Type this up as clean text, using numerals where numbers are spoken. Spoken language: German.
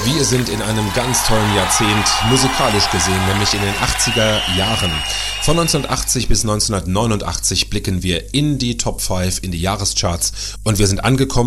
Wir sind in einem ganz tollen Jahrzehnt, musikalisch gesehen, nämlich in den 80er Jahren. Von 1980 bis 1989 blicken wir in die Top 5, in die Jahrescharts und wir sind angekommen